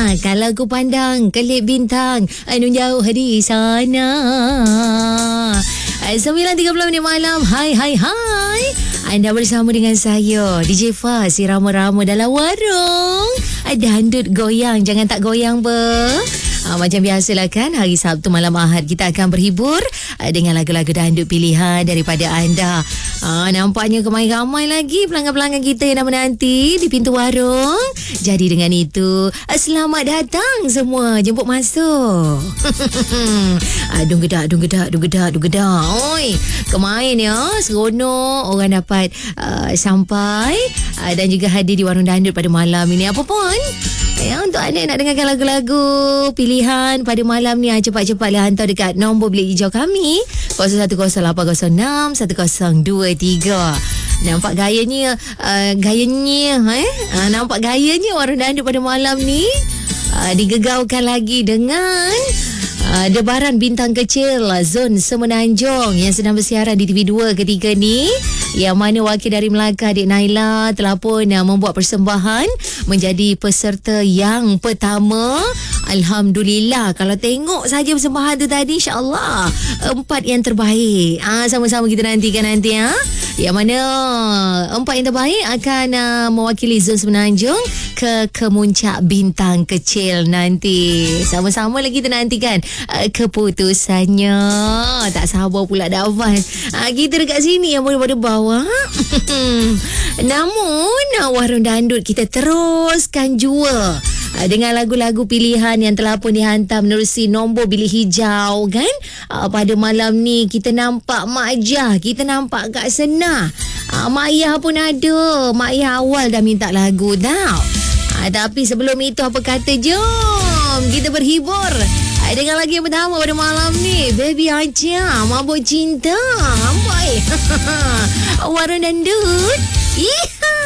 Kalau ku pandang kelip bintang anu jauh di sana. 9.30 malam. Hai. Anda bersama dengan saya DJ Fah, si rama-rama dalam warung Dandut Goyang. Jangan tak goyang macam biasalah kan, hari Sabtu malam Ahad kita akan berhibur dengan lagu-lagu dandut pilihan daripada anda. Nampaknya ramai lagi pelanggan-pelanggan kita yang dah menanti di pintu warung. Jadi dengan itu, selamat datang semua, jemput masuk. Dung gedak. Oi, kemain ya, seronok orang dapat sampai dan juga hadir di warung dandut pada malam ini. Apa pun ya, untuk anda nak dengarkan lagu-lagu pilihan pada malam ni, cepat-cepatlah hantar dekat nombor bilik hijau kami 0108061023. Nampak gayanya nampak gayanya warung dandut pada malam ni digegaukan lagi dengan debaran bintang kecil Zon Semenanjung yang sedang bersiaran di TV2 ketika ni, yang mana wakil dari Melaka Adik Naila telah pun membuat persembahan menjadi peserta yang pertama. Alhamdulillah, kalau tengok saja persembahan tu tadi, insyaAllah 4 yang terbaik. Sama-sama kita nantikan nanti ya. Yang mana 4 yang terbaik akan mewakili Zon Semenanjung ke kemuncak bintang kecil nanti. Sama-sama lagi kita nantikan keputusannya. Tak sabar pula dapat. Kita dekat sini yang boleh pada bawah. Namun warung dandut kita teruskan jua dengan lagu-lagu pilihan yang telah pun dihantar menerusi nombor bilik hijau kan. Pada malam ni kita nampak Mak Jah, kita nampak Kak Senah, Mak Yah pun ada. Mak Yah awal dah minta lagu tau. Tapi sebelum itu, apa kata jom kita berhibur dengan lagu yang pertama pada malam ni, Baby Aja, Mabuk Cinta. Amboi. Warung dandut.